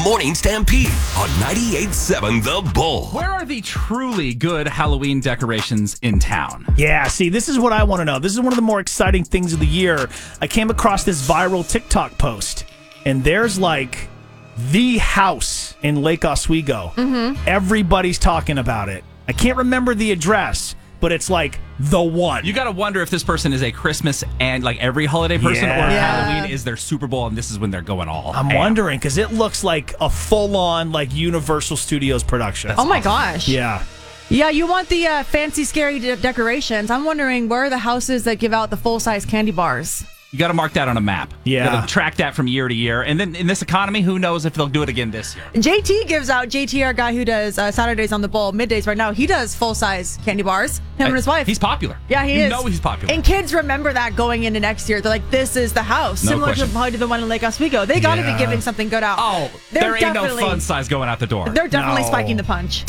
Morning Stampede on 98.7 The Bull. Where are the truly good Halloween decorations in town? Yeah, see, this is what I want to know. This is one of the more exciting things of the year. I came across this viral TikTok post, and there's like the house in Lake Oswego. Everybody's talking about it. I can't remember the address, but it's like the one. You got to wonder if this person is a Christmas and like every holiday person, or if Halloween is their Super Bowl and this is when they're going all. I'm wondering because it looks like a full-on like Universal Studios production. Oh my gosh. Yeah. Yeah, you want the fancy, scary decorations. I'm wondering where are the houses that give out the full-size candy bars? You got to mark that on a map. Yeah. You got to track that from year to year. And then in this economy, who knows if they'll do it again this year. JT, our guy who does Saturdays on the Bull, middays right now, he does full-size candy bars, him and his wife. He's popular. Yeah, he is. You know he's popular. And kids remember that going into next year. They're like, this is the house. No Similar question. to probably the one in Lake Oswego. They got to be giving something good out. Oh, there ain't no fun size going out the door. They're definitely No. spiking the punch.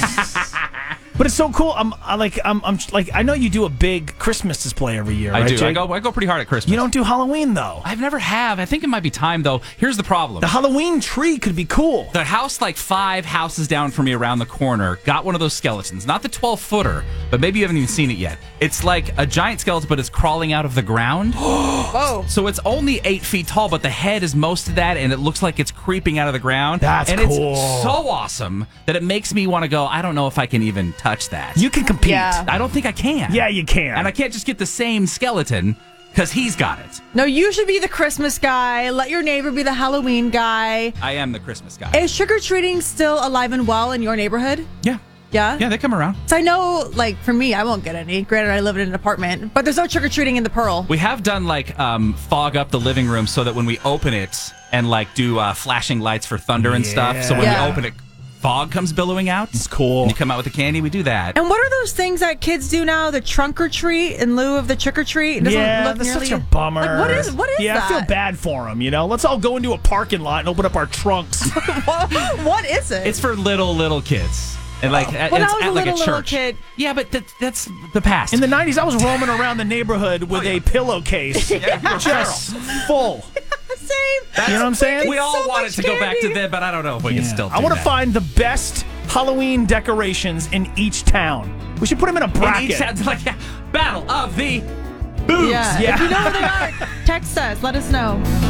But it's so cool. I'm like I know you do a big Christmas display every year. I right, do. Jake? I go pretty hard at Christmas. You don't do Halloween though. I've never have. I think it might be time though. Here's the problem. The Halloween tree could be cool. The house like 5 houses down from me around the corner got one of those skeletons. Not the 12-footer, but maybe you haven't even seen it yet. It's like a giant skeleton, but it's crawling out of the ground. Whoa. So it's only 8 feet tall, but the head is most of that, and it looks like it's creeping out of the ground. That's and cool. It's so awesome that it makes me want to go, I don't know if I can even touch that. You can compete. Yeah. I don't think I can. Yeah, you can. And I can't just get the same skeleton because he's got it. No, you should be the Christmas guy. Let your neighbor be the Halloween guy. I am the Christmas guy. Is trick-or-treating still alive and well in your neighborhood? Yeah. Yeah? Yeah, they come around. So I know, like, for me, I won't get any. Granted, I live in an apartment. But there's no trick-or-treating in the Pearl. We have done like fog up the living room so that when we open it and like do flashing lights for thunder and stuff, so when Yeah. we open it, fog comes billowing out. It's cool. And you come out with the candy. We do that. And what are those things that kids do now? The trunk or treat in lieu of the trick or treat? It doesn't Yeah, look that's nearly... such a bummer. Like, what is Yeah, that? I feel bad for them. You know, let's all go into a parking lot and open up our trunks. What is it? It's for little kids. And like When it's I was at a like little church. kid. Yeah, but that's the past. In the 90s, I was roaming around the neighborhood with a pillowcase, just full. Same. You know what I'm saying? we all so wanted much to go back to candy. then, but I don't know if we can still do I want to that. find the best Halloween decorations in each town. We should put them in a And bracket. each sounds like Battle of the Boobs. Yeah. Yeah. If you know where they are, text us. Let us know.